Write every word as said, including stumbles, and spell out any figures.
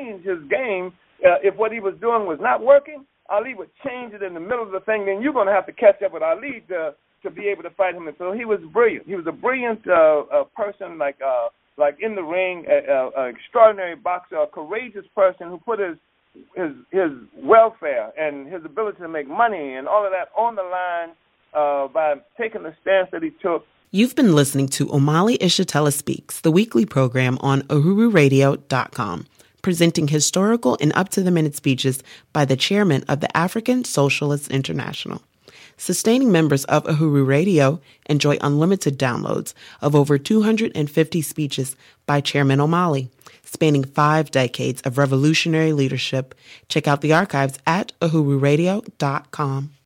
change his game. Uh, if what he was doing was not working, Ali would change it in the middle of the thing. Then you're going to have to catch up with Ali to to be able to fight him. And so he was brilliant. He was a brilliant uh, uh, person, like uh, like in the ring, an extraordinary boxer, a courageous person who put his his his welfare and his ability to make money and all of that on the line uh, by taking the stance that he took. You've been listening to Omali Ishitella Speaks, the weekly program on uhuru radio dot com, presenting historical and up-to-the-minute speeches by the chairman of the African Socialist International. Sustaining members of Uhuru Radio enjoy unlimited downloads of over two hundred fifty speeches by Chairman Omali, spanning five decades of revolutionary leadership. Check out the archives at uhuru radio dot com.